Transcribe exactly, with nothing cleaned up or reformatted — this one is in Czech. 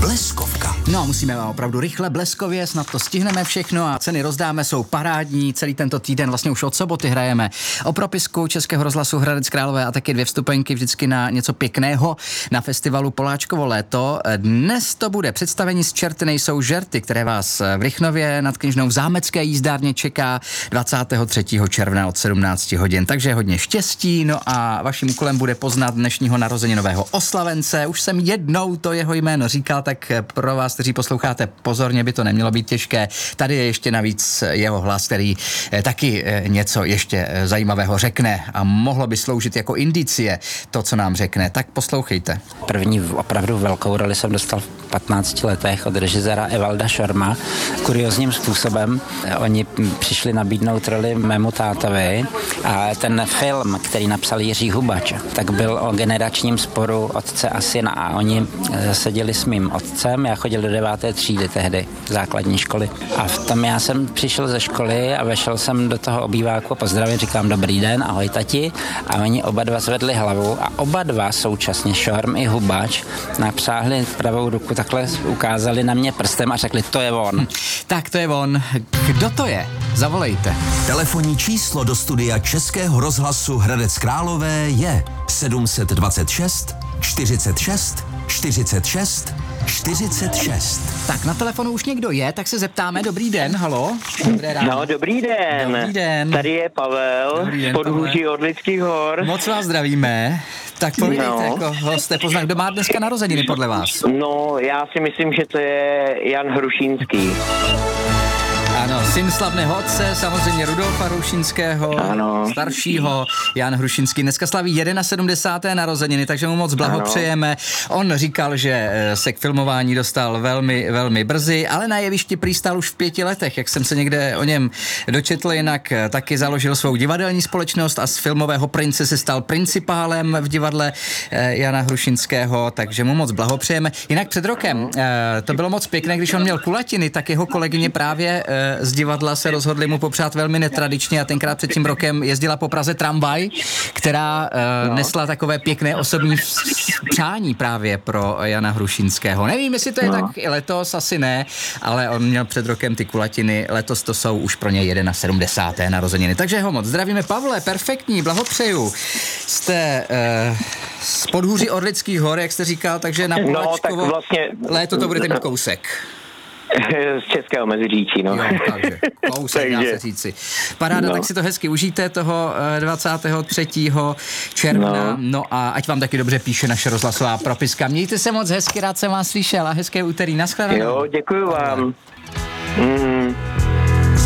Bleskovka. No, musíme opravdu rychle, bleskově, snad to stihneme všechno a ceny rozdáme, jsou parádní. Celý tento týden, vlastně už od soboty hrajeme o propisku Českého rozhlasu Hradec Králové a taky dvě vstupenky vždycky na něco pěkného na festivalu Poláčkovo léto. Dnes to bude představení Z čerty nejsou žerty, které vás v Rychnově nad Kněžnou v Zámecké jízdárně čeká dvacátého třetího června od sedmnácti hodin. Takže hodně štěstí, no a vaším úkolem bude poznat dnešního narozeninového oslavence. Už jsem jednou to jeho jméno říkal, tak pro vás, kteří posloucháte pozorně, by to nemělo být těžké. Tady je ještě navíc jeho hlas, který taky něco ještě zajímavého řekne a mohlo by sloužit jako indicie to, co nám řekne. Tak poslouchejte. První opravdu velkou roli jsem dostal v patnácti letech od režiséra Evalda Šorma. Kuriózním způsobem oni přišli nabídnout roli mému tátovi a ten film, který napsal Jiří Hubač, tak byl o generačním sporu otce a syna a oni seděli s mým otcem, já chodil do deváté třídy tehdy základní školy a v tom já jsem přišel ze školy a vešel jsem do toho obýváku a pozdravím, říkám dobrý den, ahoj tati a oni oba dva zvedli hlavu a oba dva současně Šorm i Hubač napřáhli pravou ruku, takhle ukázali na mě prstem a řekli, to je on. Hm, tak to je on. Kdo to je? Zavolejte. Telefonní číslo do studia Českého rozhlasu Hradec Králové je sedm set dvacet šest čtyřicet šest čtyřicet šest čtyřicet šest. Tak na telefonu už někdo je, tak se zeptáme. Dobrý den, halo. Dobré ráno. No, dobrý den. Dobrý den. Tady je Pavel z podhůří Orlických hor. Moc vás zdravíme. Tak povídejte, no. jako hoste, poznám, kdo má dneska narozeniny podle vás? No, já si myslím, že to je Jan Hrušínský. Ano, syn slavného otce, samozřejmě Rudolfa Hrušínského, ano. Staršího, Jan Hrušínský. Dneska slaví sedmdesáté jedna narozeniny, takže mu moc blahopřejeme. On říkal, že se k filmování dostal velmi, velmi brzy, ale na jevišti prý stál už v pěti letech, jak jsem se někde o něm dočetl, jinak taky založil svou divadelní společnost a z filmového prince se stal principálem v divadle Jana Hrušínského, takže mu moc blahopřejeme. Jinak před rokem to bylo moc pěkné, když on měl kulatiny, tak jeho kolegyně právě z divadla se rozhodli mu popřát velmi netradičně a tenkrát před tím rokem jezdila po Praze tramvaj, která uh, no. nesla takové pěkné osobní přání právě pro Jana Hrušínského. Nevím, jestli to je no. tak i letos, asi ne, ale on měl před rokem ty kulatiny, letos to jsou už pro něj sedmdesáté jedna narozeniny. Takže ho moc zdravíme, Pavle, perfektní, blahopřeju. Jste uh, z podhůří Orlických hor, jak jste říkal, takže na Poláčkovo no, vlastně... léto to budete mít kousek. Z Českého Meziříčí, no. Jo, takže kousek, dá se říci. Paráda, no. Tak si to hezky užijte toho dvacátého třetího června, no. no a ať vám taky dobře píše naše rozhlasová propiska. Mějte se moc hezky, rád jsem vás slyšel a hezké úterý, nashledanou. Jo, děkuju vám. Mm.